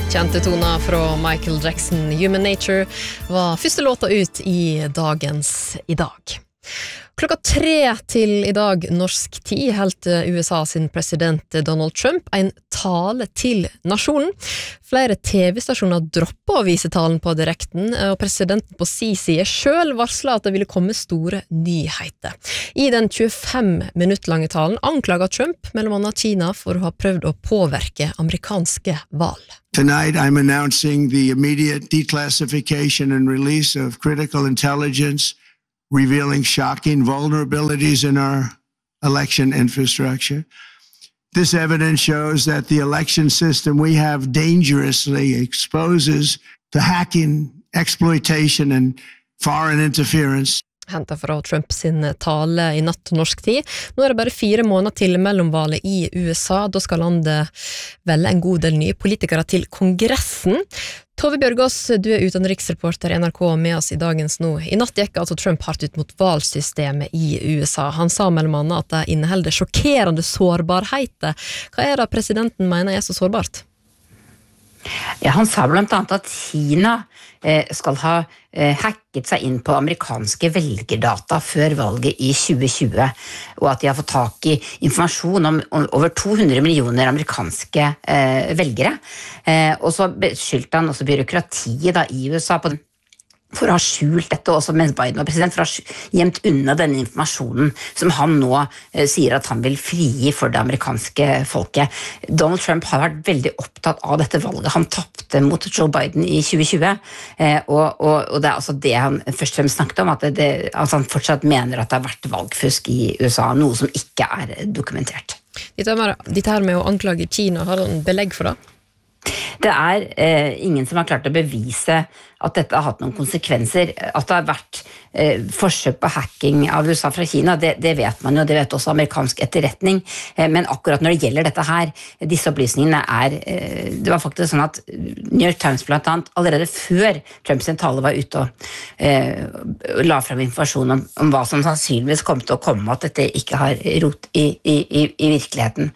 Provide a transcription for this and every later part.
Kjente toner fra Michael Jackson, Human Nature, var første låta ut i dagens I dag. 3:00 til I dag norsk tid helt USA sin president Donald Trump en tale til nasjonen. Flere TV-stasjoner droppet å vise talen på direkten, og presidenten på sin side selv varslet at det ville komme store nyheter. I den 25 minutter lange talen anklaget Trump mellom annet Kina for å ha prøvd å påvirke amerikanske valg. Tonight I'm announcing the immediate declassification and release of critical intelligence revealing shocking vulnerabilities in our election infrastructure. This evidence shows that the election system we have dangerously exposes to hacking, exploitation, and foreign interference. Hentet fra Trump sin tale I natt norsk tid. Nå det bare 4 måneder til mellomvalget I USA. Da skal landet velge en god del nye politikere til kongressen. Tove Bjørgaas, du utenriksreporter I NRK med oss I Dagens Nå. I natt gikk altså Trump hardt ut mot valgsystemet I USA. Han sa mellom annet at det inneholder sjokkerende sårbarheter. Hva det presidenten mener så sårbart? Ja, han sa blant annet at Kina skal ha hacket seg inn på amerikanske velgerdata før valget I 2020, og at de har fått tak I informasjon om over 200 millioner amerikanske velgere. Og så beskyldte han også byråkratiet I USA for å ha skjult dette, også mens Biden var president, for å ha gjemt unna denne informasjonen som han nå sier at han vil frigi for det amerikanske folket. Donald Trump har vært veldig opptatt av dette valget. Han tappte mot Joe Biden I 2020, og det altså det han først og fremst snakket om, at han fortsatt mener at det har vært valgfusk I USA, noe som ikke dokumentert. Dette her med å anklage Kina, har han belegg for det? Det ingen som har klart å bevise at dette har hatt noen konsekvenser. At det har vært forsøk på hacking av USA fra Kina, det vet man jo, det vet også amerikansk etterretning. Men akkurat når det gjelder dette her, disse opplysningene det var faktisk sånn at New York Times blant annet, allerede før Trumps tale var ute og la frem informasjon om hva som sannsynligvis kom til å komme, at dette ikke har rot I virkeligheten.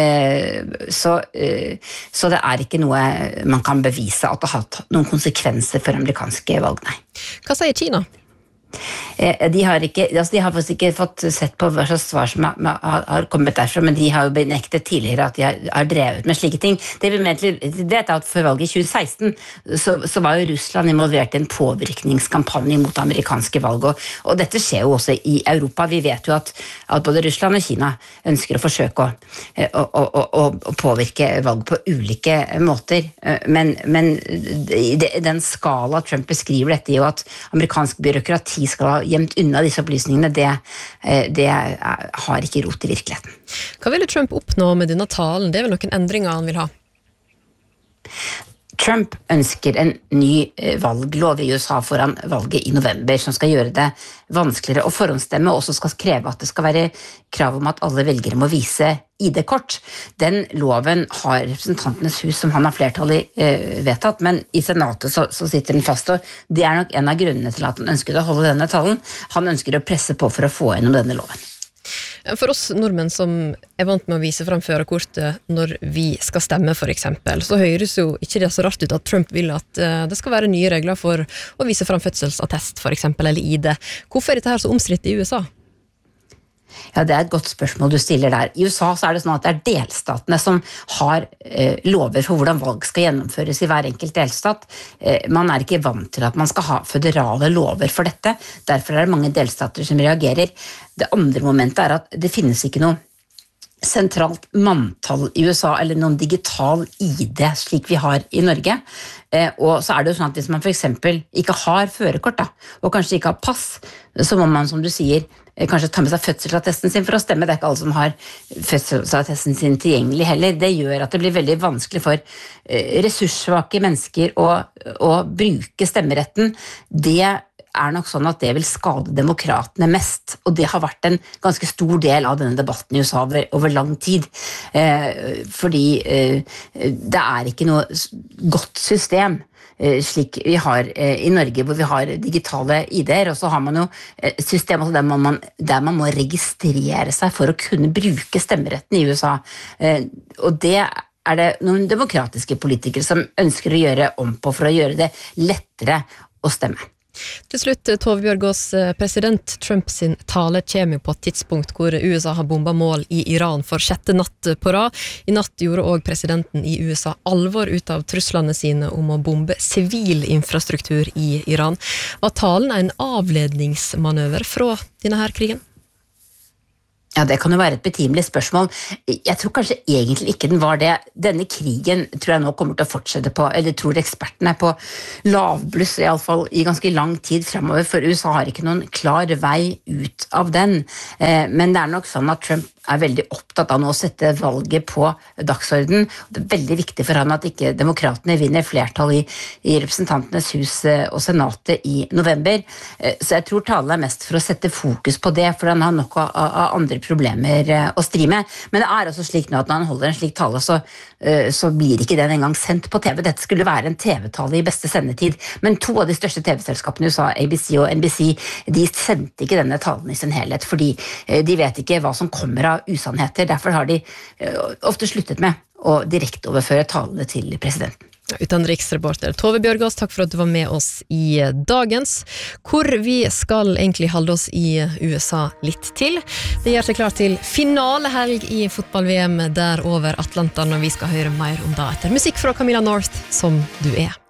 Så det ikke noe man kan bevise at det har hatt noen konsekvenser for amerikanske valg, nei. Hva sier Kina? De har faktisk ikke fått sett på hva slags svar som har kommet derfra, men de har jo benektet tidligere at de har drevet med slike ting. Det vi vet at for valget I 2016 så var jo Russland involvert I en påvirkningskampanje mot amerikanske valg, og dette skjer jo også I Europa. Vi vet jo at både Russland og Kina ønsker å forsøke å påvirke valg på ulike måter, men den skala Trump beskriver dette I, jo at amerikansk byråkrati skal ha gjemt unna disse opplysningene, det har ikke rot I virkeligheten. Hva ville Trump oppnå med denne talen? Det vel noen endringer han vil ha? Trump ønsker en ny valglov I USA foran valget I november, som skal gjøre det vanskeligere å forhåndsstemme, og også skal kreve at det skal være krav om at alle velgere må vise ID-kort. Den loven har representantenes hus, som han har flertall I vedtatt, men I senatet så sitter den fast, og det nok en av grunnene til at han ønsker å holde denne talen. Han ønsker å presse på for å få gjennom denne loven. For oss nordmenn som vant med å vise frem førerkortet når vi skal stemme for eksempel, så høres jo ikke det så rart ut at Trump vil at det skal være nye regler for å vise frem fødselsattest for eksempel, eller ID. Hvorfor dette her så omstridt I USA? Ja, det et godt spørsmål du stiller der. I USA så det sånn at det delstatene som har lover for hvordan valg skal gjennomføres I hver enkelt delstat. Man ikke vant til at man skal ha føderale lover for dette. Derfor det mange delstater som reagerer. Det andre momentet at det finnes ikke noe sentralt manntall I USA, eller noen digital ID slik vi har I Norge. Og så det jo sånn at hvis man for eksempel ikke har førerkort, og kanskje ikke har pass, så må man, som du sier, kanskje ta med seg fødselsattesten sin for å stemme. Det ikke alle som har fødselsattesten sin tilgjengelig heller. Det gjør at det blir veldig vanskelig for ressurssvake mennesker å bruke stemmeretten. Det nok sånn at det vil skade demokratene mest, og det har vært en ganske stor del av denne debatten I USA over lang tid, fordi det ikke noe godt system slik vi har I Norge, hvor vi har digitale ID-er, og så har man jo et system der man må registrere seg for å kunne bruke stemmeretten I USA, og det det noen demokratiske politikere som ønsker å gjøre om på for å gjøre det lettere å stemme. Til slutt, Tove Bjørgaas, president Trump sin tale kommer på et tidspunkt hvor USA har bombet mål i Iran for 6. natt på rad. I natt gjorde også presidenten i USA alvor ut av truslene sine om å bombe sivil infrastruktur i Iran. Var talen en avledningsmanøver fra denne her krigen? Ja, det kan jo være et betimelig spørsmål. Jeg tror kanskje egentlig ikke den var det. Denne krigen tror jeg nå kommer til å fortsette på, eller tror ekspertene på lavbluss, i alle fall i ganske lang tid fremover, for USA har ikke noen klar vei ut av den. Men det nok sånn at Trump veldig opptatt av nå å sette valget på dagsorden. Det veldig viktig for han at ikke demokratene vinner flertall i representantenes hus og senatet i november. Så jeg tror talen mest for å sette fokus på det, for han har nok av andre problemer å stri med. Men det også slik nå at når han holder en slik tale, så blir ikke den engang sendt på TV. Dette skulle være en TV-tale i beste sendetid, men 2 av de største TV-selskapene i USA, ABC og NBC, de sendte ikke denne talen i sin helhet, fordi de vet ikke hva som kommer av usannheter. Derfor har de ofte sluttet med å direkte overføre talene til presidenten. Utenriksreporter Tove Bjørgaas, takk for at du var med oss i dagens, hvor vi skal egentlig holde oss i USA litt til. Det gjør seg klart til finalehelg i fotball-VM der over Atlanta, når vi skal høre mer om det etter musikk fra Camilla North, Som du er.